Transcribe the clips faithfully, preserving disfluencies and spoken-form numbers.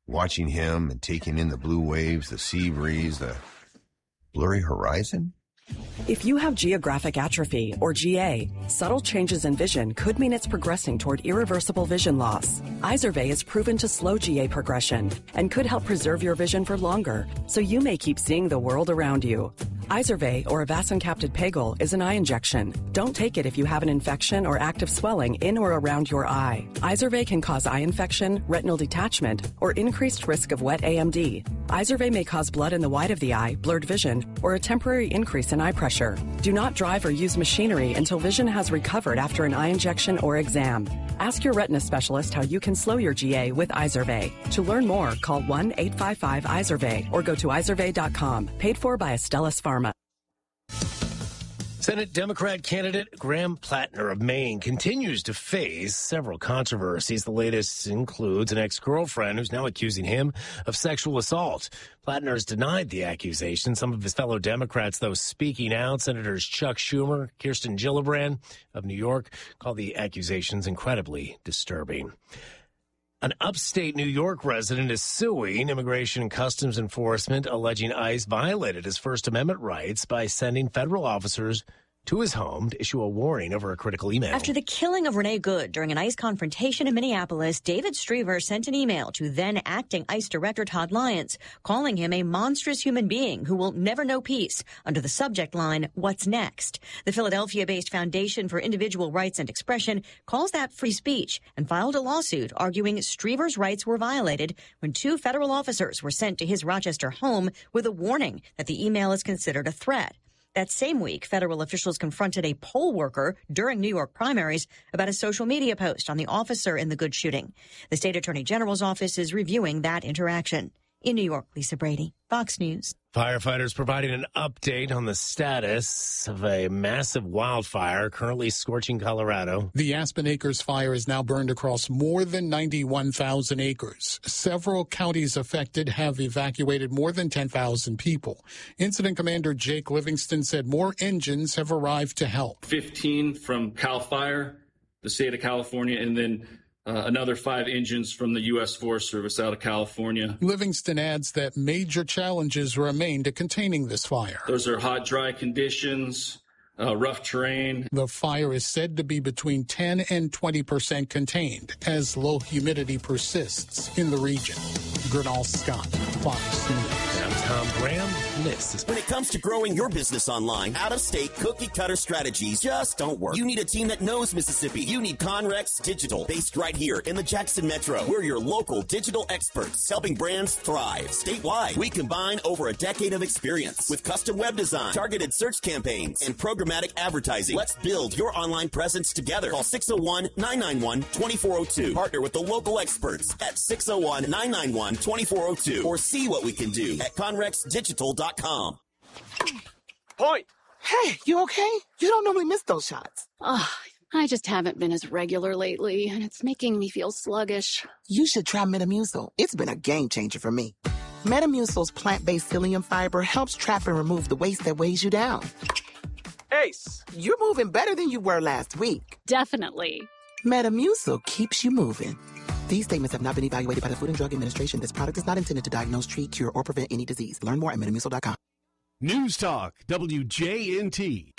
watching him and taking in the blue waves, the sea breeze, the blurry horizon? If you have geographic atrophy, or G A, subtle changes in vision could mean it's progressing toward irreversible vision loss. Izervay is proven to slow G A progression and could help preserve your vision for longer, so you may keep seeing the world around you. Izervay, or avacincaptad pegol, is an eye injection. Don't take it if you have an infection or active swelling in or around your eye. Izervay can cause eye infection, retinal detachment, or increased risk of wet A M D. Izervay may cause blood in the white of the eye, blurred vision, or a temporary increase in eye pressure. Do not drive or use machinery until vision has recovered after an eye injection or exam. Ask your retina specialist how you can slow your G A with Izervay. To learn more, call one eight five five Izervay or go to izervay dot com. Paid for by Astellas Pharma. Senate Democrat candidate Graham Plattner of Maine continues to face several controversies. The latest includes an ex-girlfriend who's now accusing him of sexual assault. Plattner has denied the accusation. Some of his fellow Democrats, though, speaking out. Senators Chuck Schumer, Kirsten Gillibrand of New York, call the accusations incredibly disturbing. An upstate New York resident is suing Immigration and Customs Enforcement, alleging ICE violated his First Amendment rights by sending federal officers to his home to issue a warning over a critical email. After the killing of Renee Good during an ICE confrontation in Minneapolis, David Strever sent an email to then acting ICE Director Todd Lyons, calling him a monstrous human being who will never know peace, under the subject line, "What's next?" The Philadelphia-based Foundation for Individual Rights and Expression calls that free speech and filed a lawsuit arguing Strever's rights were violated when two federal officers were sent to his Rochester home with a warning that the email is considered a threat. That same week, federal officials confronted a poll worker during New York primaries about a social media post on the officer in the Good shooting. The state attorney general's office is reviewing that interaction. In New York, Lisa Brady, Fox News. Firefighters providing an update on the status of a massive wildfire currently scorching Colorado. The Aspen Acres fire is now burned across more than ninety-one thousand acres. Several counties affected have evacuated more than ten thousand people. Incident Commander Jake Livingston said more engines have arrived to help. fifteen from CAL FIRE, the state of California, and then Uh, another five engines from the U S Forest Service out of California. Livingston adds that major challenges remain to containing this fire. Those are hot, dry conditions, uh, rough terrain. The fire is said to be between ten and twenty percent contained as low humidity persists in the region. Gernal Scott, Fox News. I'm Tom Graham. This is... When it comes to growing your business online, out-of-state cookie-cutter strategies just don't work. You need a team that knows Mississippi. You need Conrex Digital, based right here in the Jackson Metro. We're your local digital experts, helping brands thrive statewide. We combine over a decade of experience with custom web design, targeted search campaigns, and programmatic advertising. Let's build your online presence together. Call six oh one, nine nine one, two four oh two. Partner with the local experts at six oh one, nine nine one, two four oh two. Or see what we can do at conrex digital dot com. Point! Hey, you okay? You don't normally miss those shots. Oh, I just haven't been as regular lately, and it's making me feel sluggish. You should try Metamucil. It's been a game changer for me. Metamucil's plant-based psyllium fiber helps trap and remove the waste that weighs you down. Ace! You're moving better than you were last week. Definitely. Metamucil keeps you moving. These statements have not been evaluated by the Food and Drug Administration. This product is not intended to diagnose, treat, cure, or prevent any disease. Learn more at metamucil dot com. News Talk, W J N T.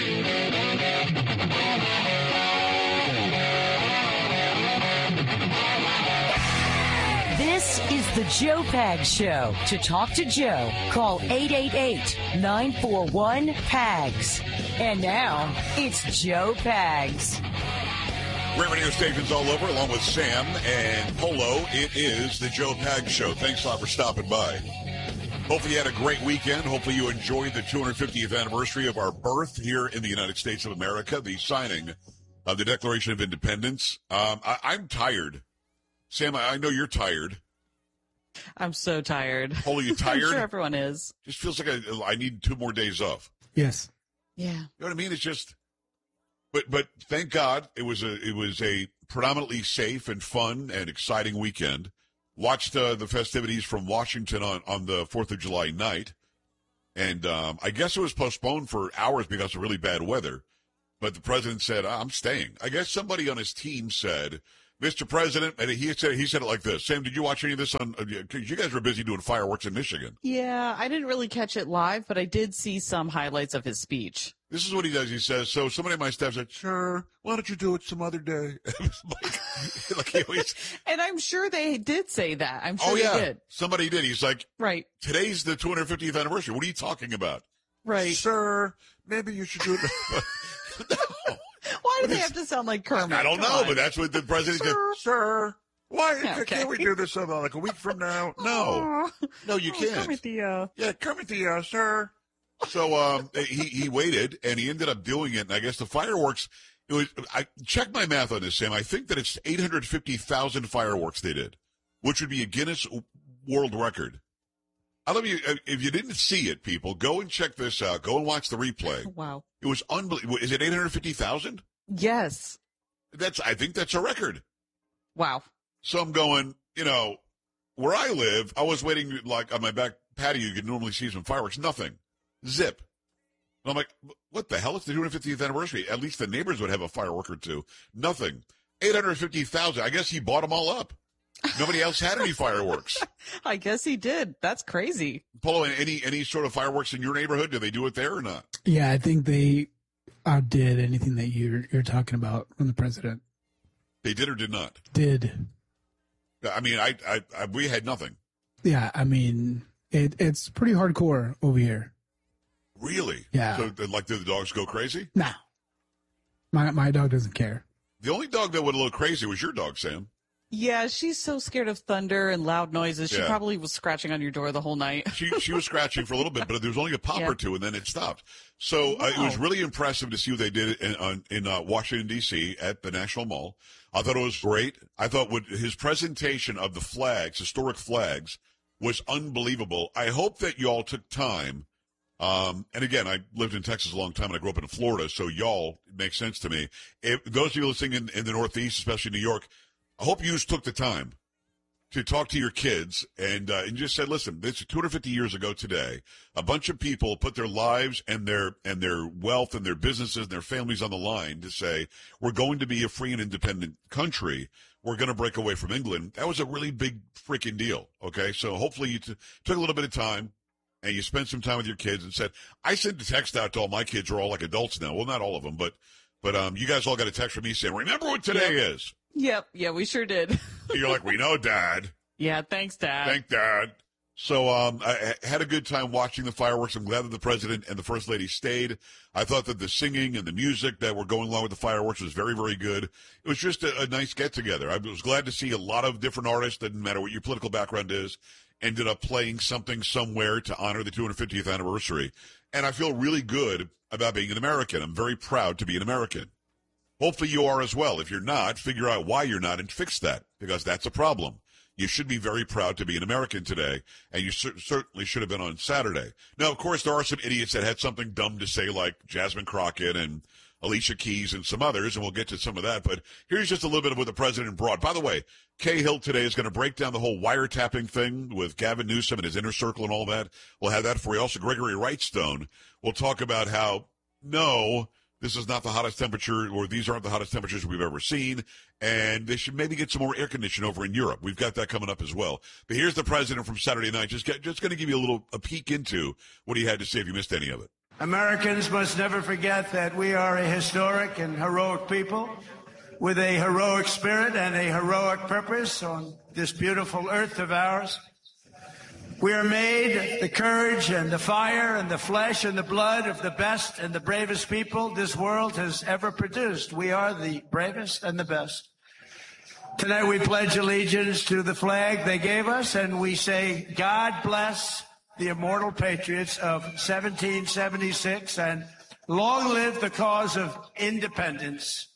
This is the Joe Pags Show. To talk to Joe, call eight eight eight, nine four one, P A G S. And now, it's Joe Pags. Great radio stations all over, along with Sam and Polo. It is the Joe Pags Show. Thanks a lot for stopping by. Hopefully you had a great weekend. Hopefully you enjoyed the two hundred fiftieth anniversary of our birth here in the United States of America, the signing of the Declaration of Independence. Um, I, I'm tired. Sam, I, I know you're tired. I'm so tired. Polo, you tired? I'm sure everyone is. Just feels like I, I need two more days off. Yes. Yeah. You know what I mean? It's just... But but thank God it was a it was a predominantly safe and fun and exciting weekend. Watched uh, the festivities from Washington on, on the fourth of July night, and um, I guess it was postponed for hours because of really bad weather. But the president said, "I'm staying." I guess somebody on his team said Mister President, and he said he said it like this. Sam, did you watch any of this on? Because you guys were busy doing fireworks in Michigan. Yeah, I didn't really catch it live, but I did see some highlights of his speech. This is what he does. He says, so somebody on my staff said, sure, why don't you do it some other day? like, like he always... And I'm sure they did say that. I'm sure oh, yeah. they did. Somebody did. He's like, right. Today's the two hundred fiftieth anniversary. What are you talking about? Right. Sir, maybe you should do it. No. Why do they have to sound like Kermit? I don't Come know, on. but that's what the president said. Sir, why Okay. can't we do this uh, like a week from now? No. No, you Oh, can't. Kermit the, uh... Yeah, Kermit the, uh, sir. So um, he, he waited, and he ended up doing it. And I guess the fireworks, it was. I checked my math on this, Sam. I think that it's eight hundred fifty thousand fireworks they did, which would be a Guinness World Record. I love you. If you didn't see it, people, go and check this out. Go and watch the replay. Wow. It was unbelievable. Is it eight hundred fifty thousand? Yes. That's. I think that's a record. Wow. So I'm going, you know, where I live, I was waiting, like, on my back patio, you could normally see some fireworks. Nothing. Zip. And I'm like, what the hell? It's the two hundred fiftieth anniversary. At least the neighbors would have a firework or two. Nothing. eight hundred fifty thousand. I guess he bought them all up. Nobody else had any fireworks. I guess he did. That's crazy. Polo, any any sort of fireworks in your neighborhood? Do they do it there or not? Yeah, I think they outdid anything that you're you're talking about from the president. They did or did not? Did. I mean, I, I, I we had nothing. Yeah, I mean, it it's pretty hardcore over here. Really? Yeah. So, like, did the dogs go crazy? No. My my dog doesn't care. The only dog that went a little crazy was your dog, Sam. Yeah, she's so scared of thunder and loud noises. She Yeah. probably was scratching on your door the whole night. She she was scratching for a little bit, but there was only a pop Yeah. or two, and then it stopped. So uh, it was Wow. really impressive to see what they did in, on, in uh, Washington, D C at the National Mall. I thought it was great. I thought what his presentation of the flags, historic flags, was unbelievable. I hope that y'all took time. Um, and again, I lived in Texas a long time, and I grew up in Florida, so y'all, it makes sense to me. If those of you listening in, in the Northeast, especially New York, I hope you took the time to talk to your kids and uh, and just said, listen, this is two hundred fifty years ago today. A bunch of people put their lives and their and their wealth and their businesses and their families on the line to say, we're going to be a free and independent country. We're going to break away from England. That was a really big freaking deal, okay? So hopefully you t- took a little bit of time and you spent some time with your kids and said, I sent a text out to all my kids who are all like adults now. Well, not all of them, but but um, you guys all got a text from me saying, remember what today Yep. is. Yep. Yeah, we sure did. You're like, we know, Dad. Yeah, thanks, Dad. Thank Dad. So um, I I had a good time watching the fireworks. I'm glad that the president and the first lady stayed. I thought that the singing and the music that were going along with the fireworks was very, very good. It was just a, a nice get-together. I was glad to see a lot of different artists, doesn't matter what your political background is, ended up playing something somewhere to honor the two hundred fiftieth anniversary. And I feel really good about being an American. I'm very proud to be an American. Hopefully you are as well. If you're not, figure out why you're not and fix that, because that's a problem. You should be very proud to be an American today, and you cer- certainly should have been on Saturday. Now, of course, there are some idiots that had something dumb to say, like Jasmine Crockett and Alicia Keys and some others, and we'll get to some of that. But here's just a little bit of what the president brought. By the way, Cahill today is going to break down the whole wiretapping thing with Gavin Newsom and his inner circle and all that. We'll have that for you. Also, Gregory Wrightstone will talk about how, no, this is not the hottest temperature, or these aren't the hottest temperatures we've ever seen, and they should maybe get some more air conditioning over in Europe. We've got that coming up as well. But here's the president from Saturday night. Just get, just going to give you a little a peek into what he had to say if you missed any of it. Americans must never forget that we are a historic and heroic people with a heroic spirit and a heroic purpose on this beautiful earth of ours. We are made the courage and the fire and the flesh and the blood of the best and the bravest people this world has ever produced. We are the bravest and the best. Tonight we pledge allegiance to the flag they gave us, and we say, God bless the immortal patriots of seventeen seventy-six, and long live the cause of independence.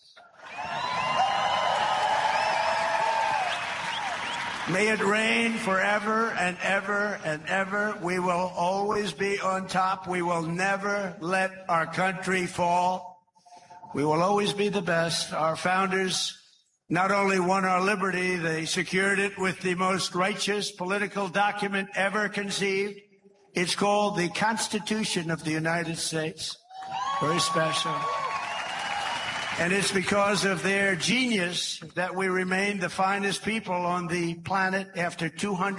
May it reign forever and ever and ever. We will always be on top. We will never let our country fall. We will always be the best. Our founders not only won our liberty, they secured it with the most righteous political document ever conceived. It's called the Constitution of the United States. Very special. And it's because of their genius that we remain the finest people on the planet after two hundred